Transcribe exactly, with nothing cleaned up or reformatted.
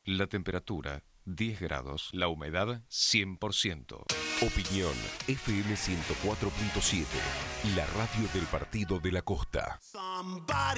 La temperatura diez grados, la humedad cien por ciento. Opinión F M ciento cuatro punto siete, la radio del Partido de la Costa. Somebody